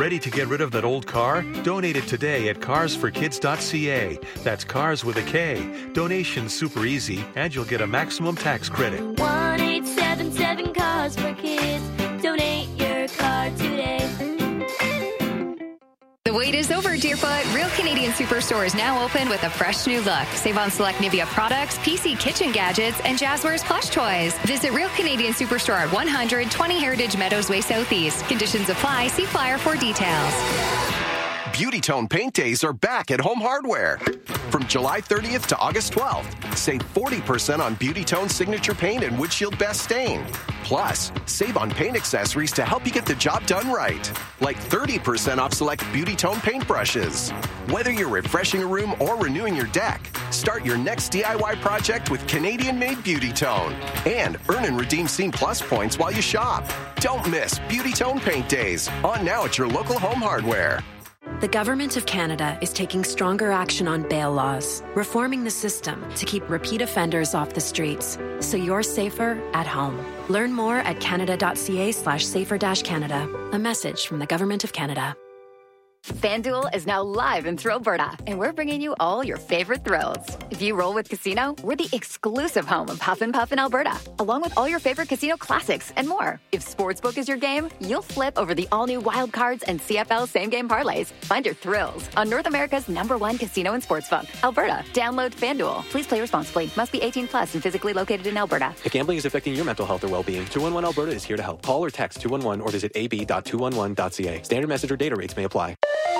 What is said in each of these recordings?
Ready to get rid of that old car? Donate it today at carsforkids.ca. That's cars with a K. Donation's super easy, and you'll get a maximum tax credit. 1-877-CARS-FOR-KIDS. Donate your car today. The wait is over, Deerfoot. Real Canadian Superstore is now open with a fresh new look. Save on select Nivea products, PC kitchen gadgets, and Jazzwares plush toys. Visit Real Canadian Superstore at 120 Heritage Meadows Way Southeast. Conditions apply. See flyer for details. Beauty Tone Paint Days are back at Home Hardware. From July 30th to August 12th, save 40% on Beauty Tone Signature Paint and Windshield Best Stain. Plus, save on paint accessories to help you get the job done right. Like 30% off select Beauty Tone paint brushes. Whether you're refreshing a room or renewing your deck, start your next DIY project with Canadian-made Beauty Tone. And earn and redeem Scene Plus points while you shop. Don't miss Beauty Tone Paint Days. On now at your local Home Hardware. The Government of Canada is taking stronger action on bail laws, reforming the system to keep repeat offenders off the streets, so you're safer at home. Learn more at canada.ca/safer-canada. A message from the Government of Canada. FanDuel is now live in Thrillberta, and we're bringing you all your favorite thrills. If you roll with Casino, we're the exclusive home of Huff and Puff in Alberta, along with all your favorite casino classics and more. If Sportsbook is your game, you'll flip over the all-new Wild Cards and CFL same-game parlays. Find your thrills on North America's #1 casino and sportsbook, Alberta. Download FanDuel. Please play responsibly. Must be 18 plus and physically located in Alberta. If gambling is affecting your mental health or well-being, 211 Alberta is here to help. Call or text 211 or visit ab.211.ca. Standard message or data rates may apply.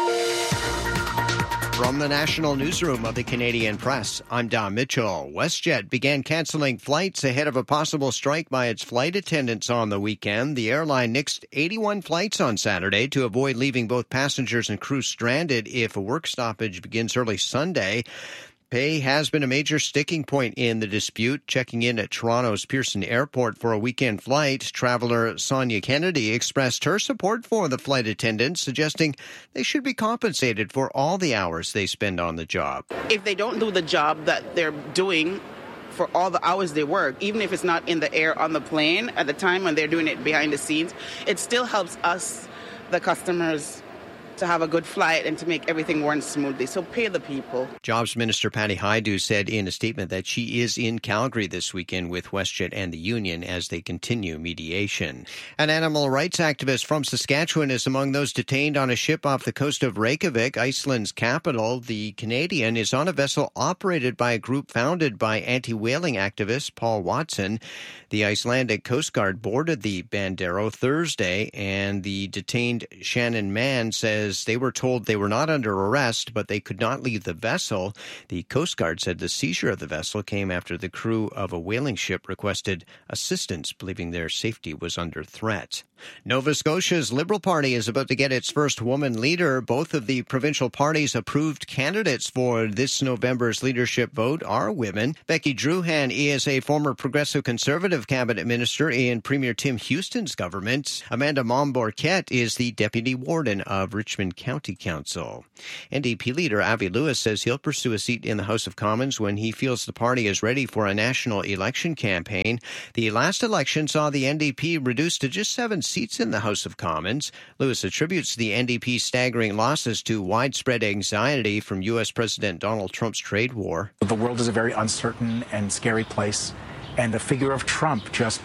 From the National Newsroom of the Canadian Press, I'm Don Mitchell. WestJet began canceling flights ahead of a possible strike by its flight attendants on the weekend. The airline nixed 81 flights on Saturday to avoid leaving both passengers and crew stranded if a work stoppage begins early Sunday. Pay has been a major sticking point in the dispute. Checking in at Toronto's Pearson Airport for a weekend flight, traveler Sonia Kennedy expressed her support for the flight attendants, suggesting they should be compensated for all the hours they spend on the job. If they don't do the job that they're doing for all the hours they work, even if it's not in the air on the plane at the time when they're doing it behind the scenes, it still helps us, the customers, to have a good flight and to make everything run smoothly. So pay the people. Jobs Minister Patty Hajdu said in a statement that she is in Calgary this weekend with WestJet and the union as they continue mediation. An animal rights activist from Saskatchewan is among those detained on a ship off the coast of Reykjavik, Iceland's capital. The Canadian is on a vessel operated by a group founded by anti-whaling activist Paul Watson. The Icelandic Coast Guard boarded the Bandero Thursday, and the detained Shannon Mann says they were told they were not under arrest, but they could not leave the vessel. The Coast Guard said the seizure of the vessel came after the crew of a whaling ship requested assistance, believing their safety was under threat. Nova Scotia's Liberal Party is about to get its first woman leader. Both of the provincial parties' approved candidates for this November's leadership vote are women. Becky Druhan is a former Progressive Conservative cabinet minister in Premier Tim Houston's government. Amanda Mombourquette is the deputy warden of Richmond County Council. NDP leader Avi Lewis says he'll pursue a seat in the House of Commons when he feels the party is ready for a national election campaign. The last election saw the NDP reduced to just 7 seats in the House of Commons. Lewis attributes the NDP's staggering losses to widespread anxiety from U.S. President Donald Trump's trade war. The world is a very uncertain and scary place, and the figure of Trump just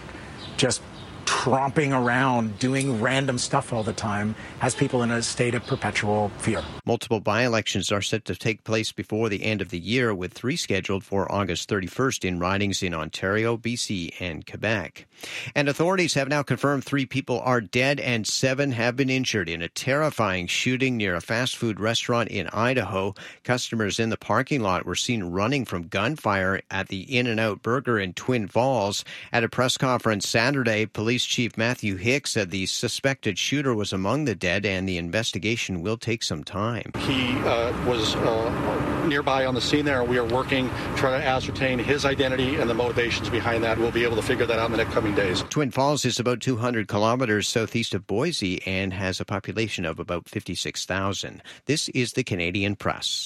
tromping around, doing random stuff all the time, has people in a state of perpetual fear. Multiple by-elections are set to take place before the end of the year, with 3 scheduled for August 31st in ridings in Ontario, BC, and Quebec. And authorities have now confirmed 3 people are dead and 7 have been injured in a terrifying shooting near a fast food restaurant in Idaho. Customers in the parking lot were seen running from gunfire at the In-N-Out Burger in Twin Falls. At a press conference Saturday, Police Chief Matthew Hicks said the suspected shooter was among the dead and the investigation will take some time. He was nearby on the scene there, and we are working, trying to ascertain his identity and the motivations behind that. We'll be able to figure that out in the next coming days. Twin Falls is about 200 kilometers southeast of Boise and has a population of about 56,000. This is the Canadian Press.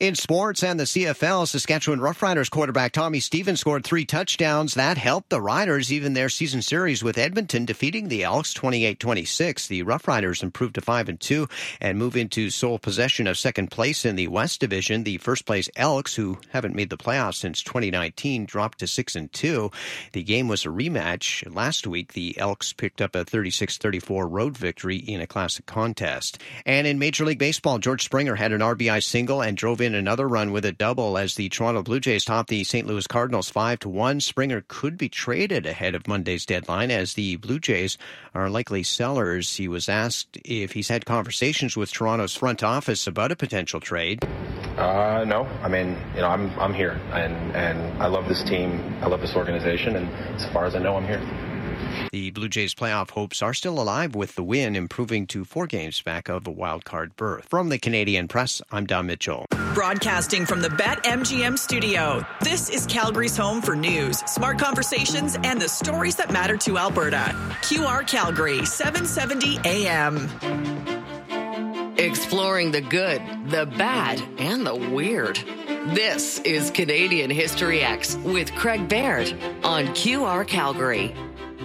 In sports and the CFL, Saskatchewan Roughriders quarterback Tommy Stevens scored 3 touchdowns. That helped the Riders even their season series with Edmonton defeating the Elks 28-26. The Roughriders improved to 5-2 and move into sole possession of second place in the West Division. The first place Elks, who haven't made the playoffs since 2019, dropped to 6-2. The game was a rematch. Last week, the Elks picked up a 36-34 road victory in a classic contest. And in Major League Baseball, George Springer had an RBI single and drove in another run with a double as the Toronto Blue Jays topped the St. Louis Cardinals 5-1. Springer could be traded ahead of Monday's deadline as the Blue Jays are likely sellers. He was asked if he's had conversations with Toronto's front office about a potential trade. No. I mean, I'm here and I love this team. I love this organization. And as far as I know, I'm here. The Blue Jays' playoff hopes are still alive with the win, improving to 4 games back of a wild-card berth. From the Canadian Press, I'm Don Mitchell. Broadcasting from the BetMGM studio, this is Calgary's home for news, smart conversations, and the stories that matter to Alberta. QR Calgary, 770 AM. Exploring the good, the bad, and the weird. This is Canadian History X with Craig Baird on QR Calgary.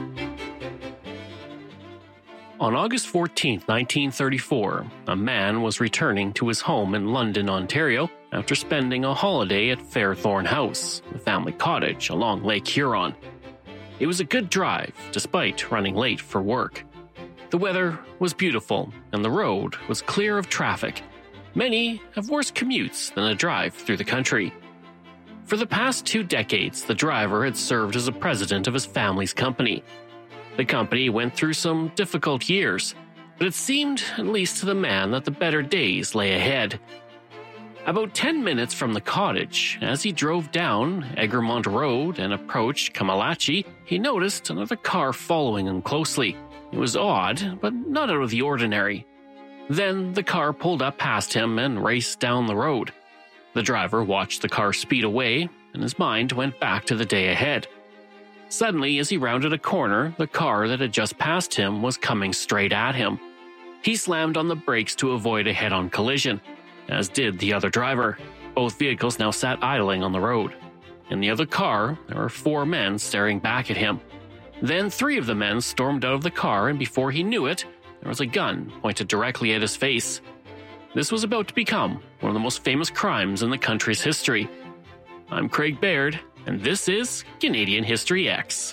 On August 14, 1934, a man was returning to his home in London, Ontario, after spending a holiday at Fairthorn House, the family cottage along Lake Huron. It was a good drive, despite running late for work. The weather was beautiful, and the road was clear of traffic. Many have worse commutes than a drive through the country. For the past 2 decades, the driver had served as a president of his family's company. The company went through some difficult years, but it seemed, at least to the man, that the better days lay ahead. About 10 minutes from the cottage, as he drove down Egremont Road and approached Kamalachi, he noticed another car following him closely. It was odd, but not out of the ordinary. Then the car pulled up past him and raced down the road. The driver watched the car speed away, and his mind went back to the day ahead. Suddenly, as he rounded a corner, the car that had just passed him was coming straight at him. He slammed on the brakes to avoid a head-on collision, as did the other driver. Both vehicles now sat idling on the road. In the other car, there were 4 men staring back at him. Then 3 of the men stormed out of the car, and before he knew it, there was a gun pointed directly at his face. This was about to become one of the most famous crimes in the country's history. I'm Craig Baird, and this is Canadian History X.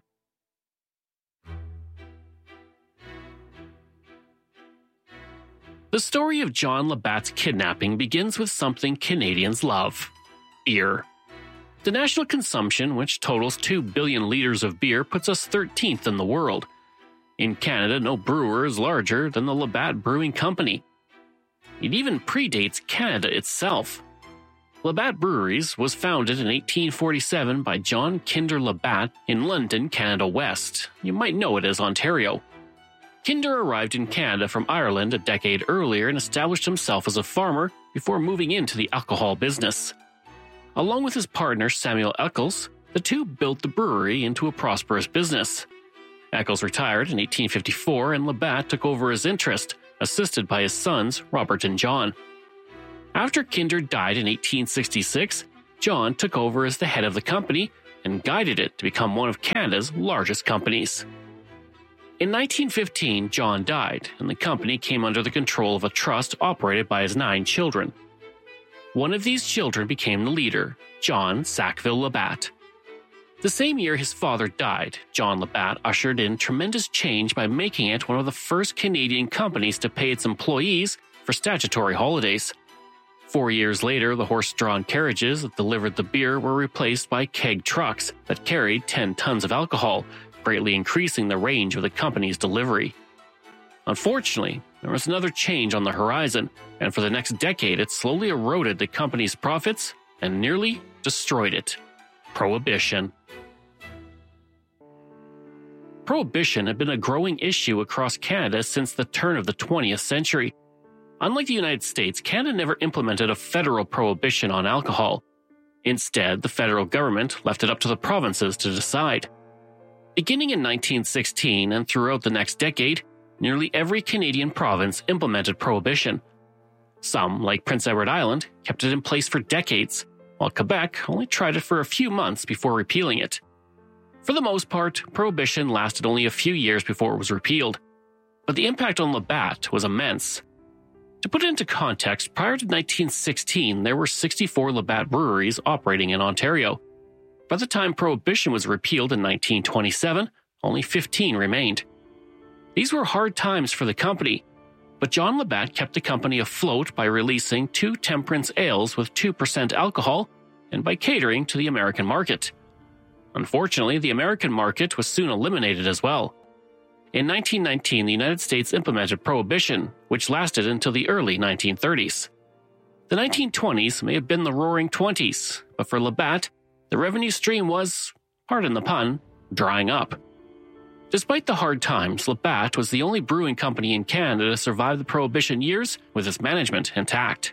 The story of John Labatt's kidnapping begins with something Canadians love: beer. The national consumption, which totals 2 billion litres of beer, puts us 13th in the world. In Canada, no brewer is larger than the Labatt Brewing Company. It even predates Canada itself. Labatt Breweries was founded in 1847 by John Kinder Labatt in London, Canada West. You might know it as Ontario. Kinder arrived in Canada from Ireland a decade earlier and established himself as a farmer before moving into the alcohol business. Along with his partner Samuel Eccles, the two built the brewery into a prosperous business. Eccles retired in 1854 and Labatt took over his interest, assisted by his sons Robert and John. After Kinder died in 1866, John took over as the head of the company and guided it to become one of Canada's largest companies. In 1915, John died, and the company came under the control of a trust operated by his 9 children. One of these children became the leader, John Sackville Labatt. The same year his father died, John Labatt ushered in tremendous change by making it one of the first Canadian companies to pay its employees for statutory holidays. 4 years later, the horse-drawn carriages that delivered the beer were replaced by keg trucks that carried 10 tons of alcohol, greatly increasing the range of the company's delivery. Unfortunately, there was another change on the horizon, and for the next decade it slowly eroded the company's profits and nearly destroyed it: Prohibition. Prohibition had been a growing issue across Canada since the turn of the 20th century. Unlike the United States, Canada never implemented a federal prohibition on alcohol. Instead, the federal government left it up to the provinces to decide. Beginning in 1916 and throughout the next decade, nearly every Canadian province implemented prohibition. Some, like Prince Edward Island, kept it in place for decades, while Quebec only tried it for a few months before repealing it. For the most part, Prohibition lasted only a few years before it was repealed, but the impact on Labatt was immense. To put it into context, prior to 1916, there were 64 Labatt breweries operating in Ontario. By the time Prohibition was repealed in 1927, only 15 remained. These were hard times for the company, but John Labatt kept the company afloat by releasing 2 temperance ales with 2% alcohol and by catering to the American market. Unfortunately, the American market was soon eliminated as well. In 1919, the United States implemented Prohibition, which lasted until the early 1930s. The 1920s may have been the Roaring Twenties, but for Labatt, the revenue stream was, pardon the pun, drying up. Despite the hard times, Labatt was the only brewing company in Canada to survive the Prohibition years with its management intact.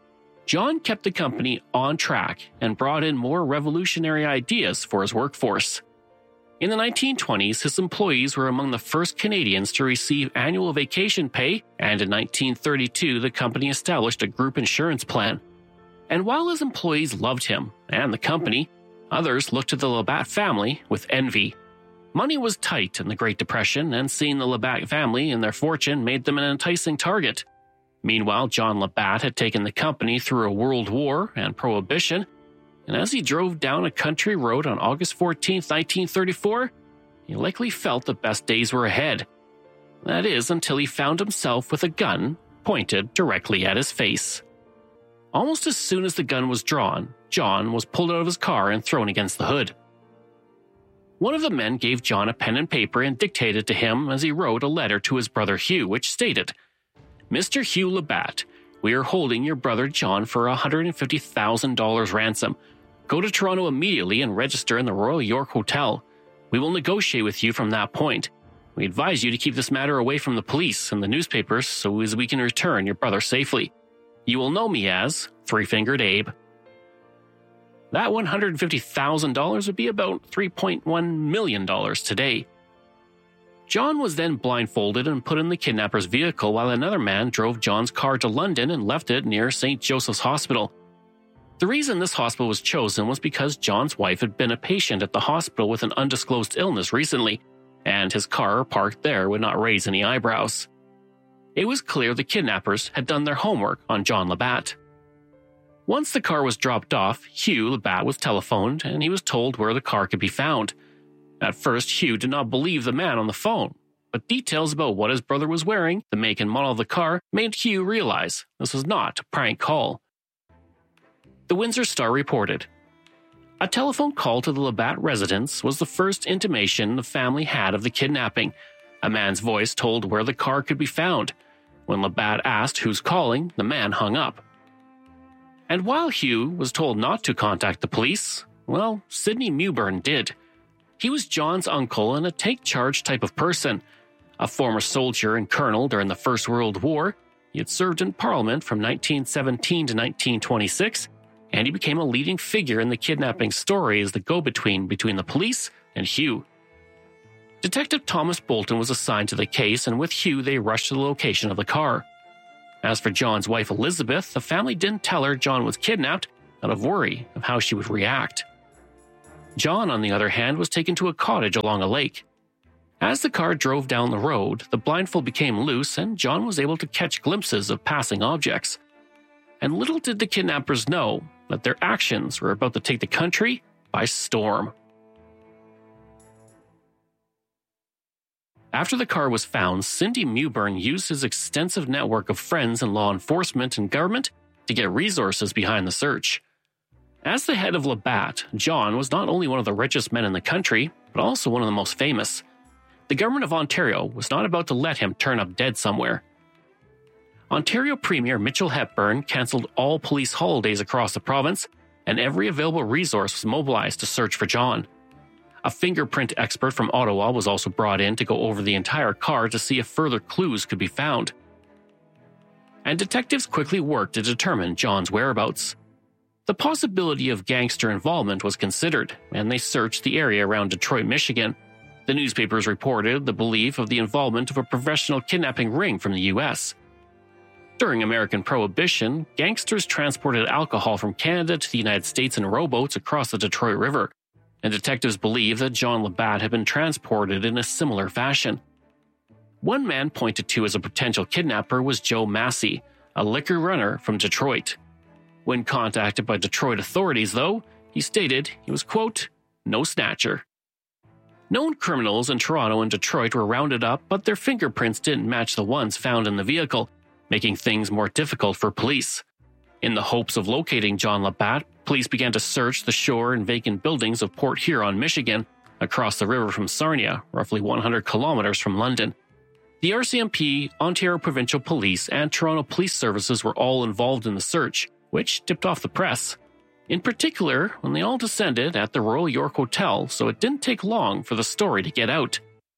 John kept the company on track and brought in more revolutionary ideas for his workforce. In the 1920s, his employees were among the first Canadians to receive annual vacation pay, and in 1932, the company established a group insurance plan. And while his employees loved him and the company, others looked to the Labatt family with envy. Money was tight in the Great Depression, and seeing the Labatt family and their fortune made them an enticing target. Meanwhile, John Labatt had taken the company through a world war and Prohibition, and as he drove down a country road on August 14, 1934, he likely felt the best days were ahead. That is, until he found himself with a gun pointed directly at his face. Almost as soon as the gun was drawn, John was pulled out of his car and thrown against the hood. One of the men gave John a pen and paper and dictated to him as he wrote a letter to his brother Hugh, which stated, "Mr. Hugh Labatt, we are holding your brother John for $150,000 ransom. Go to Toronto immediately and register in the Royal York Hotel. We will negotiate with you from that point. We advise you to keep this matter away from the police and the newspapers so as we can return your brother safely. You will know me as Three-Fingered Abe." That $150,000 would be about $3.1 million today. John was then blindfolded and put in the kidnapper's vehicle while another man drove John's car to London and left it near St. Joseph's Hospital. The reason this hospital was chosen was because John's wife had been a patient at the hospital with an undisclosed illness recently, and his car parked there would not raise any eyebrows. It was clear the kidnappers had done their homework on John Labatt. Once the car was dropped off, Hugh Labatt was telephoned and he was told where the car could be found. At first, Hugh did not believe the man on the phone, but details about what his brother was wearing, the make and model of the car, made Hugh realize this was not a prank call. The Windsor Star reported, "A telephone call to the Labatt residence was the first intimation the family had of the kidnapping. A man's voice told where the car could be found. When Labatt asked who's calling, the man hung up." And while Hugh was told not to contact the police, well, Sidney Mewburn did. He was John's uncle and a take-charge type of person. A former soldier and colonel during the First World War, he had served in Parliament from 1917 to 1926, and he became a leading figure in the kidnapping story as the go-between between the police and Hugh. Detective Thomas Bolton was assigned to the case, and with Hugh they rushed to the location of the car. As for John's wife Elizabeth, the family didn't tell her John was kidnapped out of worry of how she would react. John, on the other hand, was taken to a cottage along a lake. As the car drove down the road, the blindfold became loose and John was able to catch glimpses of passing objects. And little did the kidnappers know that their actions were about to take the country by storm. After the car was found, Sidney Mewburn used his extensive network of friends in law enforcement and government to get resources behind the search. As the head of Labatt, John was not only one of the richest men in the country, but also one of the most famous. The government of Ontario was not about to let him turn up dead somewhere. Ontario Premier Mitchell Hepburn cancelled all police holidays across the province, and every available resource was mobilized to search for John. A fingerprint expert from Ottawa was also brought in to go over the entire car to see if further clues could be found. And detectives quickly worked to determine John's whereabouts. The possibility of gangster involvement was considered, and they searched the area around Detroit, Michigan. The newspapers reported the belief of the involvement of a professional kidnapping ring from the U.S. During American Prohibition, gangsters transported alcohol from Canada to the United States in rowboats across the Detroit River, and detectives believe that John Labatt had been transported in a similar fashion. One man pointed to as a potential kidnapper was Joe Massey, a liquor runner from Detroit. When contacted by Detroit authorities, though, he stated he was, quote, no snatcher. Known criminals in Toronto and Detroit were rounded up, but their fingerprints didn't match the ones found in the vehicle, making things more difficult for police. In the hopes of locating John Labatt, police began to search the shore and vacant buildings of Port Huron, Michigan, across the river from Sarnia, roughly 100 kilometers from London. The RCMP, Ontario Provincial Police, and Toronto Police Services were all involved in the search, which tipped off the press. In particular, when they all descended at the Royal York Hotel, so it didn't take long for the story to get out.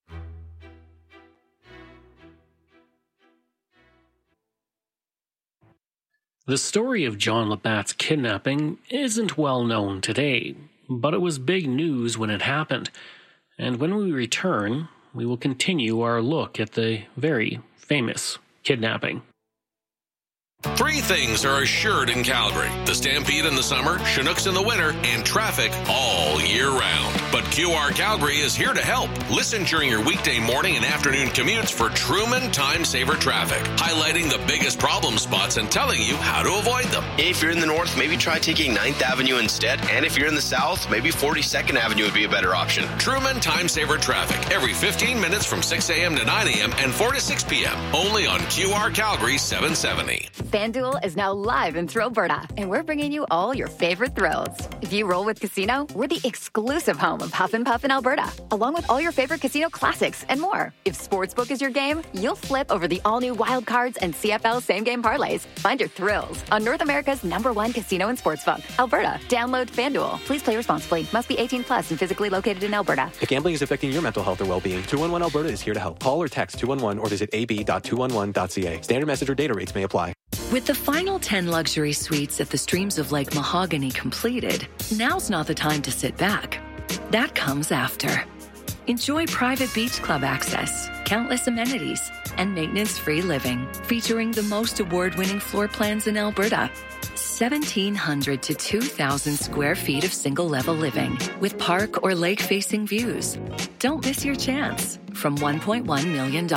The story of John Labatt's kidnapping isn't well known today, but it was big news when it happened. And when we return, we will continue our look at the very famous kidnapping. Three things are assured in Calgary: the Stampede in the summer, Chinooks in the winter, and traffic all year round. But QR Calgary is here to help. Listen during your weekday morning and afternoon commutes for Truman Time Saver Traffic, highlighting the biggest problem spots and telling you how to avoid them. If you're in the north, maybe try taking 9th Avenue instead. And if you're in the south, maybe 42nd Avenue would be a better option. Truman Time Saver Traffic, every 15 minutes from 6 a.m. to 9 a.m. and 4 to 6 p.m. Only on QR Calgary 770. FanDuel is now live in Thrillberta, and we're bringing you all your favorite thrills. If you roll with Casino, we're the exclusive home of Huff and Puff in Alberta, along with all your favorite casino classics and more. If Sportsbook is your game, you'll flip over the all-new Wild Cards and CFL same-game parlays. Find your thrills on North America's #1 casino and sportsbook, Alberta. Download FanDuel. Please play responsibly. Must be 18 plus and physically located in Alberta. If gambling is affecting your mental health or well-being, 211 Alberta is here to help. Call or text 211 or visit ab.211.ca. Standard message or data rates may apply. With the final 10 luxury suites at the Streams of Lake Mahogany completed, now's not the time to sit back. That comes after. Enjoy private beach club access, countless amenities, and maintenance-free living, featuring the most award-winning floor plans in Alberta. 1,700 to 2,000 square feet of single-level living with park or lake-facing views. Don't miss your chance. From $1.1 million.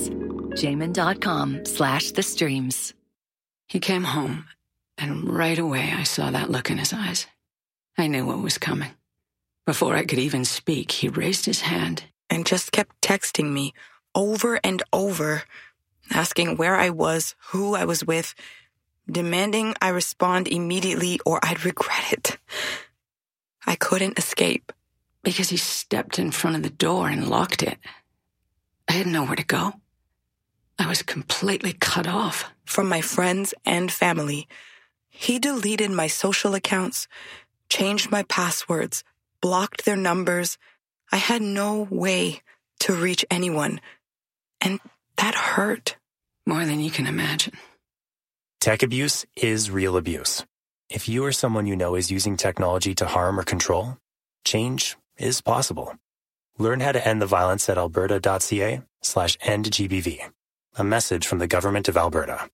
Jamin.com/thestreams. He came home, and right away I saw that look in his eyes. I knew what was coming. Before I could even speak, he raised his hand and just kept texting me over and over, asking where I was, who I was with, demanding I respond immediately or I'd regret it. I couldn't escape. Because he stepped in front of the door and locked it. I had nowhere to go. I was completely cut off. From my friends and family. He deleted my social accounts, changed my passwords, blocked their numbers. I had no way to reach anyone. And that hurt. More than you can imagine. Tech abuse is real abuse. If you or someone you know is using technology to harm or control, change is possible. Learn how to end the violence at alberta.ca/endgbv. A message from the Government of Alberta.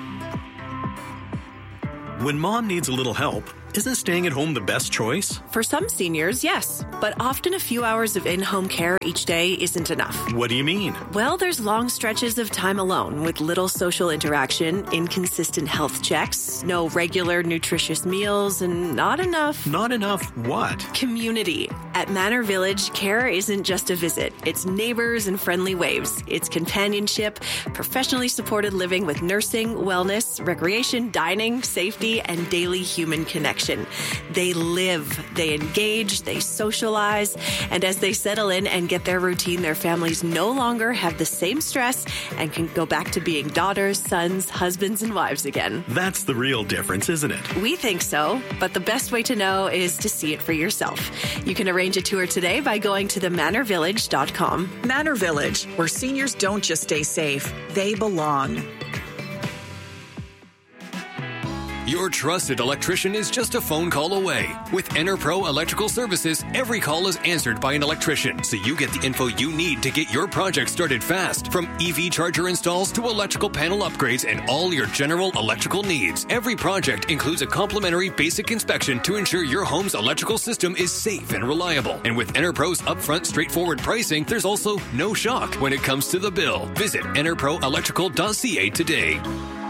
When mom needs a little help, isn't staying at home the best choice? For some seniors, yes. But often a few hours of in-home care each day isn't enough. What do you mean? Well, there's long stretches of time alone with little social interaction, inconsistent health checks, no regular nutritious meals, and not enough... Not enough what? Community. At Manor Village, care isn't just a visit. It's neighbors and friendly waves. It's companionship, professionally supported living with nursing, wellness, recreation, dining, safety, and daily human connection. They live, they engage, they socialize, and as they settle in and get their routine, their families no longer have the same stress and can go back to being daughters, sons, husbands, and wives again. That's the real difference, isn't it? We think so, but the best way to know is to see it for yourself. You can arrange a tour today by going to themanorvillage.com. Manor Village, where seniors don't just stay safe, they belong. Your trusted electrician is just a phone call away. With EnerPro Electrical Services, every call is answered by an electrician, so you get the info you need to get your project started fast. From EV charger installs to electrical panel upgrades and all your general electrical needs. Every project includes a complimentary basic inspection to ensure your home's electrical system is safe and reliable. And with EnerPro's upfront, straightforward pricing, there's also no shock when it comes to the bill. Visit enerproelectrical.ca today.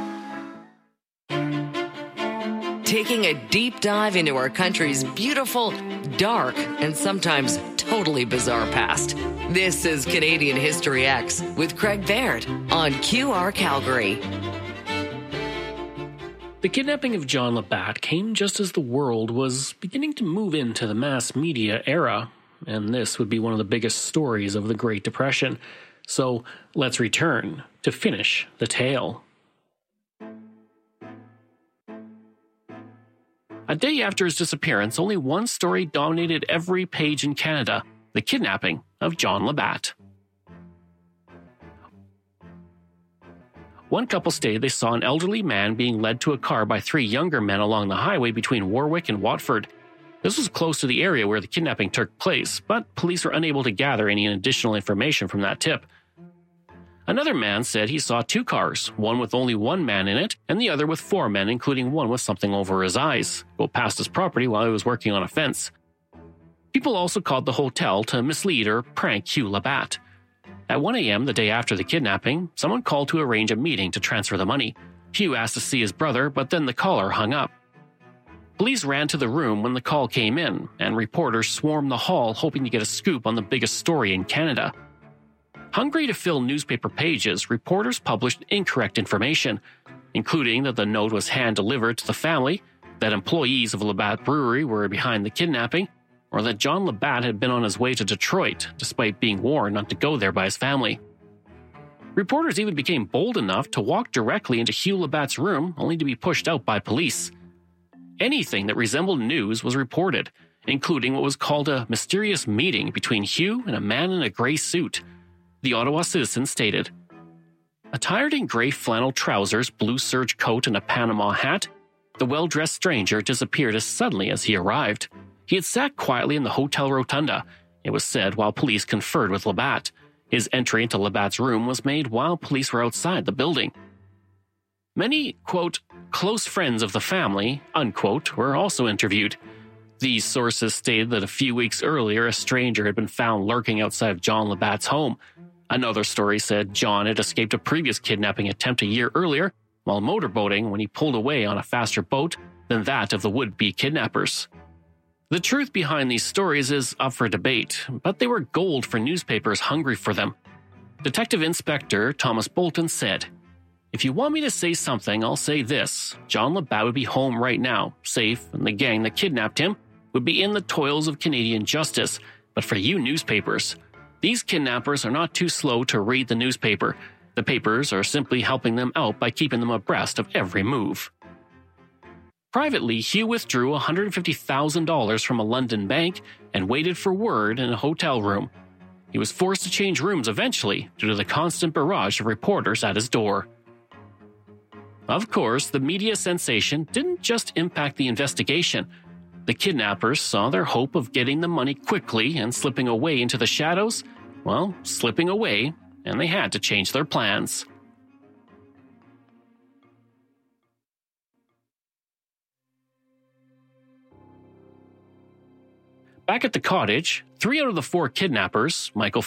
Taking a deep dive into our country's beautiful, dark, and sometimes totally bizarre past. This is Canadian History X with Craig Baird on QR Calgary. The kidnapping of John Labatt came just as the world was beginning to move into the mass media era, and this would be one of the biggest stories of the Great Depression. So let's return to finish the tale. A day after his disappearance, only one story dominated every page in Canada: the kidnapping of John Labatt. One couple stated they saw an elderly man being led to a car by three younger men along the highway between Warwick and Watford. This was close to the area where the kidnapping took place, but police were unable to gather any additional information from that tip. Another man said he saw two cars, one with only one man in it, and the other with four men, including one with something over his eyes, go past his property while he was working on a fence. People also called the hotel to mislead or prank Hugh Labatt. At 1 a.m. the day after the kidnapping, someone called to arrange a meeting to transfer the money. Hugh asked to see his brother, but then the caller hung up. Police ran to the room when the call came in, and reporters swarmed the hall hoping to get a scoop on the biggest story in Canada. Hungry to fill newspaper pages, reporters published incorrect information, including that the note was hand-delivered to the family, that employees of Labatt Brewery were behind the kidnapping, or that John Labatt had been on his way to Detroit, despite being warned not to go there by his family. Reporters even became bold enough to walk directly into Hugh Labatt's room, only to be pushed out by police. Anything that resembled news was reported, including what was called a mysterious meeting between Hugh and a man in a gray suit. The Ottawa Citizen stated, attired in gray flannel trousers, blue serge coat, and a Panama hat, the well-dressed stranger disappeared as suddenly as he arrived. He had sat quietly in the hotel rotunda, it was said, while police conferred with Labatt. His entry into Labatt's room was made while police were outside the building. Many, quote, close friends of the family, unquote, were also interviewed. These sources stated that a few weeks earlier, a stranger had been found lurking outside of John Labatt's home. Another story said John had escaped a previous kidnapping attempt a year earlier while motorboating when he pulled away on a faster boat than that of the would-be kidnappers. The truth behind these stories is up for debate, but they were gold for newspapers hungry for them. Detective Inspector Thomas Bolton said, if you want me to say something, I'll say this. John Labatt would be home right now, safe, and the gang that kidnapped him would be in the toils of Canadian justice. But for you newspapers, these kidnappers are not too slow to read the newspaper. The papers are simply helping them out by keeping them abreast of every move. Privately, Hugh withdrew $150,000 from a London bank and waited for word in a hotel room. He was forced to change rooms eventually due to the constant barrage of reporters at his door. Of course, the media sensation didn't just impact the investigation. The kidnappers saw their hope of getting the money quickly and slipping away into the shadows, slipping away, and they had to change their plans. Back at the cottage, 3 out of the 4 kidnappers, Michael